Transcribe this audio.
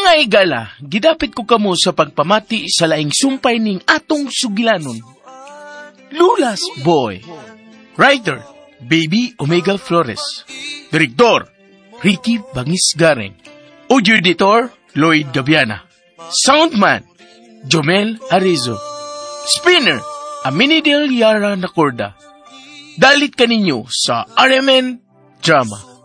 Mga igala, gidapit ko kamo sa pagpamati sa laing sumpay ning atong sugilanon. Lulas Boy. Writer, Baby Omega Flores. Direktor, Ricky Bangis Gareng. Audio editor, Lloyd Gabiana. Soundman, Jomel Arizo. Spinner, Aminidel Yara Nacorda. Dalit kaninyo sa RMN Drama.